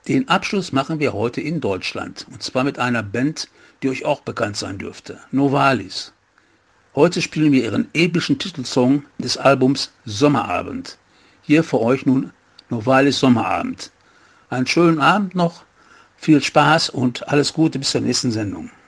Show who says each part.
Speaker 1: Den Abschluss machen wir heute in Deutschland, und zwar mit einer Band, die euch auch bekannt sein dürfte, Novalis. Heute spielen wir ihren epischen Titelsong des Albums Sommerabend. Hier für euch nun Novalis Sommerabend. Einen schönen Abend noch, viel Spaß und alles Gute bis zur nächsten Sendung.